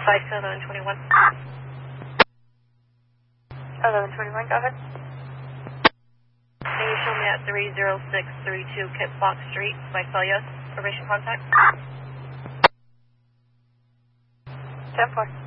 Flight 1121. 1121, go ahead. Can you show me at 30632 Kip Fox Street, Visalia, formation contact? 10-4.